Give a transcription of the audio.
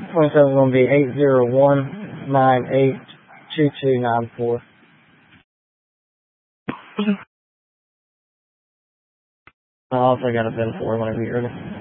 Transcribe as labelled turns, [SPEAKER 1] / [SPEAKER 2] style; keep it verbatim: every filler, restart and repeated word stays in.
[SPEAKER 1] twenty-seven is going to be eight zero one nine eight two two nine four. I also got a V I N for it whenever you're ready.